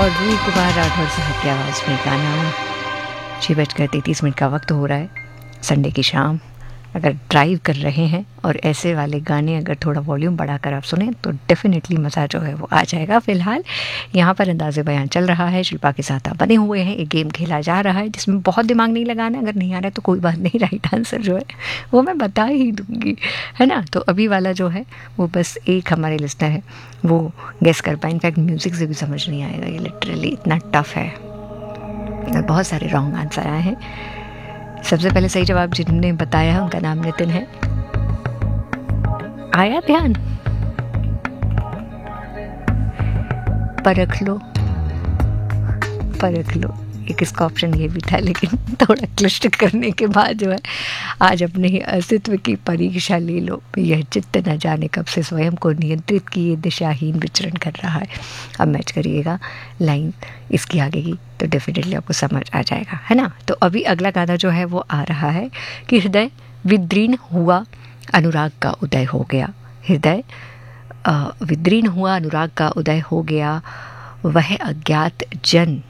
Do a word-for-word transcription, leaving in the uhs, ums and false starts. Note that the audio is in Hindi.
और रूही कुमार राठौर साहब की आवाज़ में गाना। छः बजकर तैंतीस मिनट का वक्त हो रहा है संडे की शाम। अगर ड्राइव कर रहे हैं और ऐसे वाले गाने अगर थोड़ा वॉल्यूम बढ़ाकर आप सुने तो डेफिनेटली मज़ा जो है वो आ जाएगा। फ़िलहाल यहाँ पर अंदाज़े बयान चल रहा है, शिल्पा के साथ आप बने हुए हैं, एक गेम खेला जा रहा है जिसमें बहुत दिमाग नहीं लगाना। अगर नहीं आ रहा है तो कोई बात नहीं, राइट आंसर जो है वो मैं बता ही दूँगी, है ना। तो अभी वाला जो है वो बस एक हमारे लिस्टर है वो गेस कर पाए। इनफैक्ट म्यूज़िक से भी समझ नहीं आएगा, ये लिटरली इतना टफ है। बहुत सारे रॉन्ग आंसर आए हैं। सबसे पहले सही जवाब जिन्होंने बताया है उनका नाम नितिन है। आया ध्यान? परख लो परख लो, एक इसका ऑप्शन ये भी था, लेकिन थोड़ा क्लिष्ट करने के बाद जो है आज अपने ही अस्तित्व की परीक्षा ले लो। यह चित्त न जाने कब से स्वयं को नियंत्रित किए दिशाहीन विचरण कर रहा है। अब मैच करिएगा लाइन इसकी आगे की तो डेफिनेटली आपको समझ आ जाएगा, है ना। तो अभी अगला गाना जो है वो आ रहा है कि हृदय विद्रीन हुआ अनुराग का उदय हो गया। हृदय विद्रीन हुआ अनुराग का उदय हो गया, वह अज्ञात जन